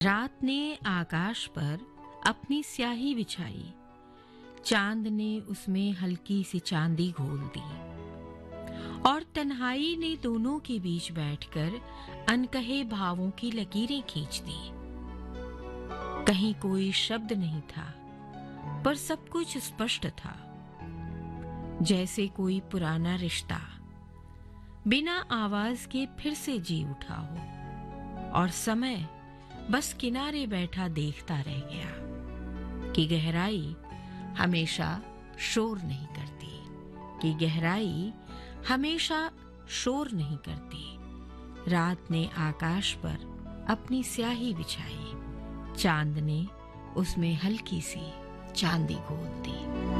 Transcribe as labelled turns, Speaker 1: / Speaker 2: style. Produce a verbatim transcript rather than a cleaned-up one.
Speaker 1: रात ने आकाश पर अपनी स्याही बिछाई, चांद ने उसमें हल्की सी चांदी घोल दी और तन्हाई ने दोनों के बीच बैठकर अनकहे भावों की लकीरें खींच दी। कहीं कोई शब्द नहीं था, पर सब कुछ स्पष्ट था, जैसे कोई पुराना रिश्ता बिना आवाज के फिर से जी उठा हो और समय बस किनारे बैठा देखता रह गया कि गहराई हमेशा शोर नहीं करती, कि गहराई हमेशा शोर नहीं करती। रात ने आकाश पर अपनी स्याही बिछाई, चांद ने उसमें हल्की सी चांदी घोल दी।